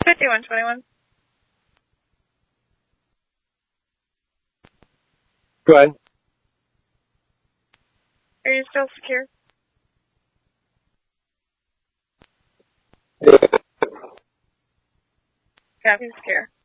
5121. Go ahead. Are you still secure? Yeah. Copy, secure.